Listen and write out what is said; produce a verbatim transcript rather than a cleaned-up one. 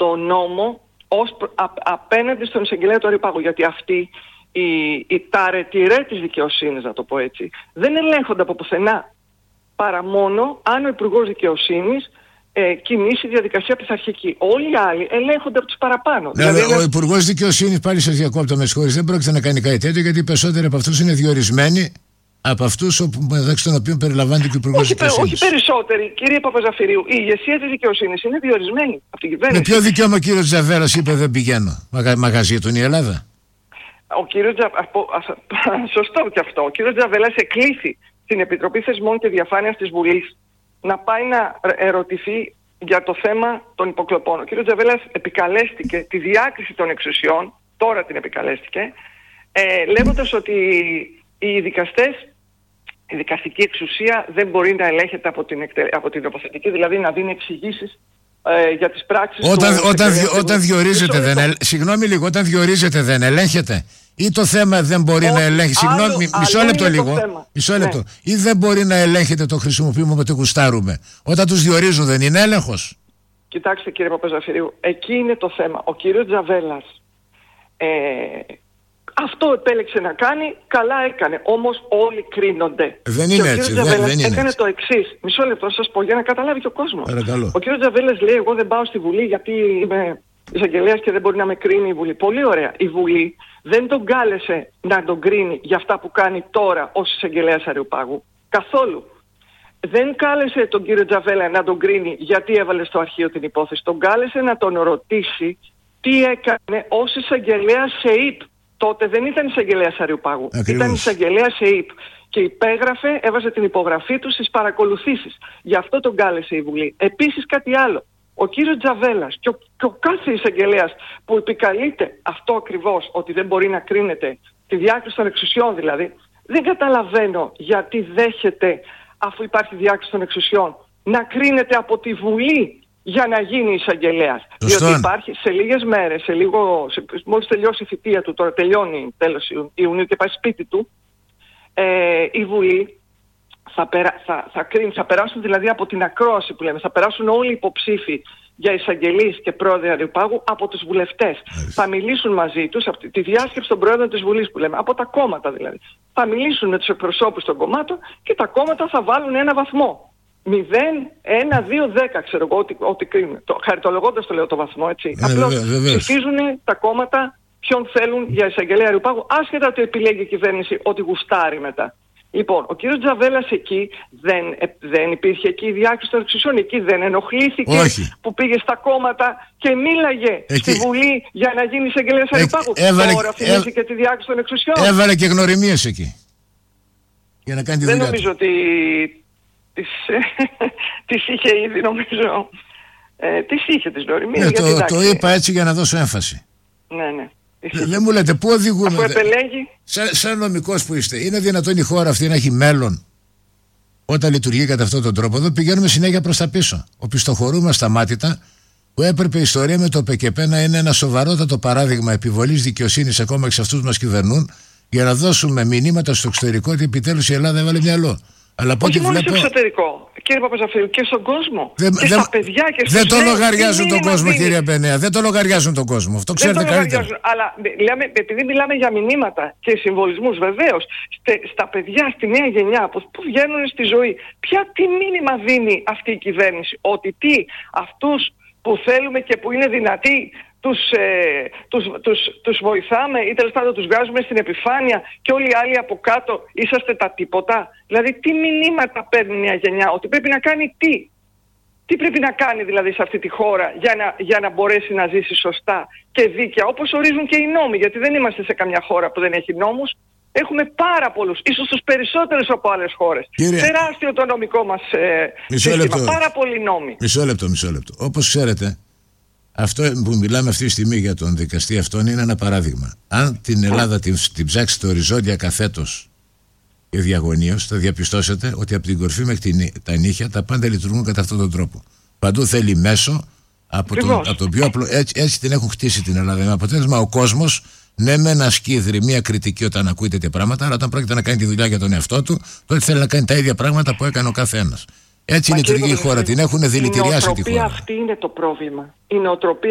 το νόμο ως, α, απέναντι στον εισαγγελέα του Αριού Πάγου. Γιατί αυτοί οι, οι ταρετηρέ της δικαιοσύνης, να το πω έτσι, δεν ελέγχονται από πουθενά, παρά μόνο αν ο Υπουργός Δικαιοσύνης ε, κινήσει διαδικασία πειθαρχική. Όλοι οι άλλοι ελέγχονται από τους παραπάνω. Ναι, δηλαδή, ο ένα... Υπουργός Δικαιοσύνης, πάλι σας διακόπτω, με συγχωρείτε, δεν πρόκειται να κάνει κάτι τέτοιο, γιατί οι περισσότεροι από αυτούς είναι διορισμένοι από αυτούς μεταξύ των οποίων περιλαμβάνεται και ο Υπουργός Δικαιοσύνης. Όχι περισσότεροι, κύριε Παπαζαφυρίου. Η ηγεσία της δικαιοσύνης είναι διορισμένη από την κυβέρνηση. Με ποιο δικαίωμα ο κύριος Τζαβέλας είπε δεν πηγαίνω? Μαγα, μαγαζί του είναι η Ελλάδα. Ο κύριος Τζα... Σωστό και αυτό. Ο κύριος Τζαβέλας εκλήθη στην Επιτροπή Θεσμών και Διαφάνειας της Βουλής να πάει να ερωτηθεί για το θέμα των υποκλοπών. Ο κύριος Τζαβέλας επικαλέστηκε τη διάκριση των εξουσιών, τώρα την επικαλέστηκε, ε, λέγοντας ότι οι δικαστές, η δικαστική εξουσία δεν μπορεί να ελέγχεται από την, από την νομοθετική, δηλαδή να δίνει εξηγήσεις ε, για τις πράξεις όταν, του... Όταν, δι, όταν διορίζεται δεν ελ... Συγγνώμη λίγο, όταν διορίζεται δεν ελέγχεται? Ή το θέμα δεν μπορεί Όχι, να ελέγχει? Συγγνώμη, άλλο, μισό λεπτό λίγο. Μισό λεπτό. Ναι. Ή δεν μπορεί να ελέγχεται, το χρησιμοποιούμε με το γουστάρουμε? Όταν τους διορίζουν δεν είναι έλεγχος? Κοιτάξτε κύριε Παπαζαφυρίου, εκεί είναι το θέμα. Ο κύριος Τζαβέλας ε, αυτό επέλεξε να κάνει, καλά έκανε. Όμως όλοι κρίνονται. Δεν είναι έτσι. Ο κύριος Τζαβέλας δεν, δεν έκανε έτσι. το εξής. Μισό λεπτό να σας πω για να καταλάβει και ο κόσμος. Παρακαλώ. Ο κύριος Τζαβέλας λέει: εγώ δεν πάω στη Βουλή γιατί είμαι εισαγγελέας και δεν μπορεί να με κρίνει η Βουλή. Πολύ ωραία. Η Βουλή δεν τον κάλεσε να τον κρίνει για αυτά που κάνει τώρα ως εισαγγελέας Αριού Πάγου. Καθόλου. Δεν κάλεσε τον κύριο Τζαβέλα να τον κρίνει γιατί έβαλε στο αρχείο την υπόθεση. Τον κάλεσε να τον ρωτήσει τι έκανε ως εισαγγελέας ΣΕΙΠ. Τότε δεν ήταν εισαγγελέας Αριού Πάγου. Ήταν εισαγγελέας ΣΕΙΠ. Και υπέγραφε, έβαζε την υπογραφή του στις παρακολουθήσεις. Γι' αυτό τον κάλεσε η Βουλή. Επίσης κάτι άλλο. Ο κύριος Τζαβέλας και ο, και ο κάθε εισαγγελέας που επικαλείται αυτό ακριβώς, ότι δεν μπορεί να κρίνεται, τη διάκριση των εξουσιών δηλαδή, δεν καταλαβαίνω γιατί δέχεται, αφού υπάρχει διάκριση των εξουσιών, να κρίνεται από τη Βουλή για να γίνει εισαγγελέας. Διότι υπάρχει σε λίγες μέρες, σε λίγο, σε, μόλις τελειώσει η θητεία του, τώρα τελειώνει τέλος Ιουνίου και πάει σπίτι του, ε, η Βουλή θα, περα, θα, θα, κρίνει, θα περάσουν δηλαδή από την ακρόαση που λέμε, θα περάσουν όλοι οι υποψήφοι για εισαγγελείς και πρόεδροι Αριού Πάγου από τους βουλευτές. Θα μιλήσουν μαζί τους, από τη διάσκεψη των πρόεδρων της Βουλής που λέμε, από τα κόμματα δηλαδή. Θα μιλήσουν με τους εκπροσώπους των κομμάτων και τα κόμματα θα βάλουν ένα βαθμό. μηδέν, ένα, δύο, δέκα ξέρω εγώ ό,τι, ό,τι κρίνουν. Το, χαριτολογώντας το λέω το βαθμό, έτσι. Ναι, απλώς βέβαια, βέβαια. ψηφίζουν τα κόμματα ποιον θέλουν για εισαγγελέα Αριού Πάγου, άσχετα ότι επιλέγει η κυβέρνηση ότι γουστάρει μετά. Λοιπόν, ο κύριος Τζαβέλας εκεί δεν, δεν υπήρχε εκεί η διάκριση των εξουσιών, εκεί δεν ενοχλήθηκε Όχι. που πήγε στα κόμματα και μίλαγε εκεί στη Βουλή για να γίνει εισαγγελέας Αριού Πάγου. Τώρα θυμήθηκε έβ... τη διάκριση των εξουσιών. Έβαλε και γνωριμίες εκεί. Για να κάνει τη δεν δουλειά νομίζω του. ότι τις, τις είχε ήδη νομίζω. Ε, τις είχε τις γνωριμίες. Ναι, το, το είπα έτσι για να δώσω έμφαση. Ναι, ναι. Δεν δε μου λέτε πού οδηγούμε. Αφού επελέγει. Σαν, σαν νομικός που είστε, είναι δυνατόν η χώρα αυτή να έχει μέλλον όταν λειτουργεί κατά αυτόν τον τρόπο? Εδώ πηγαίνουμε συνέχεια προς τα πίσω. Οπισθοχωρούμε ασταμάτητα, που έπρεπε η ιστορία με το ΠΚΠ να είναι ένα σοβαρότατο παράδειγμα επιβολής δικαιοσύνης ακόμα και σε αυτούς που μας κυβερνούν, για να δώσουμε μηνύματα στο εξωτερικό ότι επιτέλους η Ελλάδα έβαλε μυαλό. Αλλά από όχι ό,τι μόνο βλέπω... στο εξωτερικό, κύριε Παπαζαφύλου, και στον κόσμο. Δε, και δε, στα παιδιά και στους δεν το νέους. λογαριάζουν τον κόσμο, δίνει. Κύριε Πενέα. Δεν το λογαριάζουν τον κόσμο. Αυτό ξέρετε δεν το καλύτερα. Αλλά λέμε, επειδή μιλάμε για μηνύματα και συμβολισμούς, βεβαίως, στα παιδιά, στη νέα γενιά που, που βγαίνουν στη ζωή, ποια τι μήνυμα δίνει αυτή η κυβέρνηση? Ότι τι, αυτούς που θέλουμε και που είναι δυνατοί, Τους, ε, τους, τους, τους βοηθάμε ή τέλος πάντων τους βγάζουμε στην επιφάνεια και όλοι οι άλλοι από κάτω είσαστε τα τίποτα? Δηλαδή τι μηνύματα παίρνει μια γενιά? Ότι πρέπει να κάνει τι? Τι πρέπει να κάνει δηλαδή σε αυτή τη χώρα για να, για να μπορέσει να ζήσει σωστά και δίκαια, όπως ορίζουν και οι νόμοι? Γιατί δεν είμαστε σε καμιά χώρα που δεν έχει νόμους. Έχουμε πάρα πολλούς, ίσως τους περισσότερους από άλλες χώρες. Κύριε... Τεράστιο το νομικό μας ε, σύστημα, πάρα πολλοί νόμοι. Μισό λεπτό, μισό λεπτό. Όπως ξέρετε, αυτό που μιλάμε αυτή τη στιγμή για τον δικαστή αυτόν είναι ένα παράδειγμα. Αν την Ελλάδα την, την ψάξετε οριζόντια καθέτος και διαγωνίως, θα διαπιστώσετε ότι από την κορφή μέχρι την, τα νύχια τα πάντα λειτουργούν κατά αυτόν τον τρόπο. Παντού θέλει μέσο από τον, από τον πιο απλό. Έτσι, έτσι την έχουν χτίσει την Ελλάδα. Με αποτέλεσμα ο κόσμος, ναι, με ένα σκύδρι, μία κριτική όταν ακούει τέτοια πράγματα, αλλά όταν πρόκειται να κάνει τη δουλειά για τον εαυτό του, τότε θέλει να κάνει τα ίδια πράγματα που έκανε ο κάθε ένας. Έτσι λειτουργεί η χώρα. Την έχουν δηλητηριάσει τη χώρα. Η νοοτροπία αυτή είναι το πρόβλημα. Η νοοτροπία